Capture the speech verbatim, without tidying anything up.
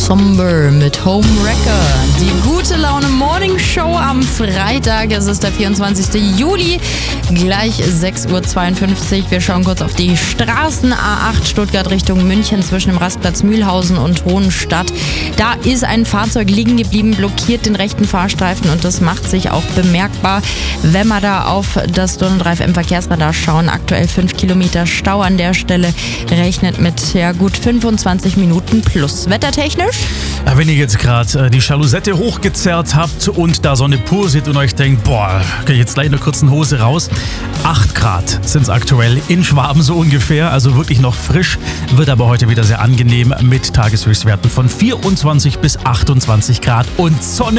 Somber mit Homewrecker. Die gute Laune Morning Show am Freitag. Es ist der vierundzwanzigste Juli, gleich sechs Uhr zweiundfünfzig. Wir schauen kurz auf die Straßen. A acht Stuttgart Richtung München zwischen dem Rastplatz Mühlhausen und Hohenstadt. Da ist ein Fahrzeug liegen geblieben, blockiert den rechten Fahrstreifen und das macht sich auch bemerkbar, wenn wir da auf das Donau-Drive M Verkehrsradar schauen. Aktuell fünf Kilometer Stau an der Stelle, rechnet mit ja, gut fünfundzwanzig Minuten plus. Wettertechnisch? Ja, wenn ihr jetzt gerade äh, die Jalousette hochgezerrt habt und da Sonne pur seht und euch denkt, boah, kann ich jetzt gleich in der kurzen Hose raus. acht Grad sind es aktuell in Schwaben so ungefähr, also wirklich noch frisch, wird aber heute wieder sehr angenehm mit Tageshöchstwerten von vierundzwanzig bis achtundzwanzig Grad und Sonne.